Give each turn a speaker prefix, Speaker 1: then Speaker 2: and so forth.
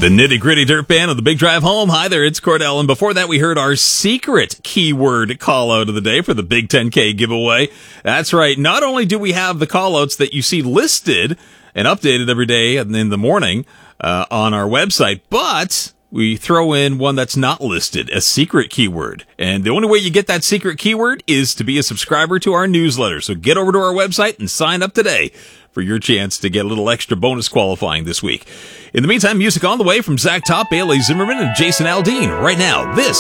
Speaker 1: The Nitty Gritty Dirt Band of the Big Drive Home. Hi there, it's Cordell. And before that, we heard our secret keyword call-out of the day for the Big 10K giveaway. That's right. Not only do we have the call-outs that you see listed and updated every day in the morning on our website, but we throw in one that's not listed, a secret keyword. And the only way you get that secret keyword is to be a subscriber to our newsletter. So get over to our website and sign up today for your chance to get a little extra bonus qualifying this week. In the meantime, music on the way from Zach Top, Bailey Zimmerman, and Jason Aldean. Right now, this